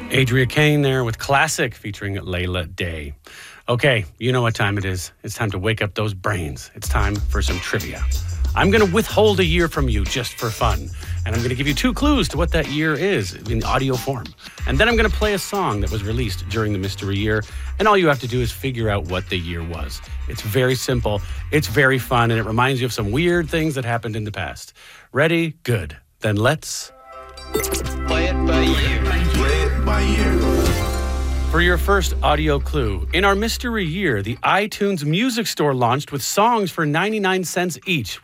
Adria Kane there with Classic featuring Layla Day. Okay, you know what time it is. It's time to wake up those brains. It's time for some trivia. I'm going to withhold a year from you just for fun. And I'm going to give you 2 clues to what that year is in audio form. And then I'm going to play a song that was released during the mystery year. And all you have to do is figure out what the year was. It's very simple. It's very fun. And it reminds you of some weird things that happened in the past. Ready? Good. Then let's play it by ear. Play it by ear. For your first audio clue, in our mystery year, the iTunes Music Store launched with songs for 99 cents each.